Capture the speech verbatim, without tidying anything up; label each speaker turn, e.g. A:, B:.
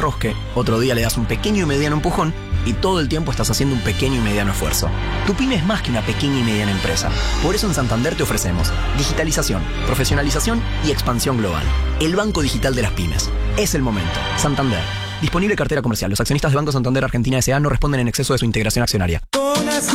A: enrosque, otro día le das un pequeño y mediano empujón y todo el tiempo estás haciendo un pequeño y mediano esfuerzo. Tu pyme es más que una pequeña y mediana empresa. Por eso en Santander te ofrecemos digitalización, profesionalización y expansión global. El banco digital de las pymes. Es el momento. Santander. Disponible cartera comercial. Los accionistas de Banco Santander Argentina S A no responden en exceso de su integración accionaria.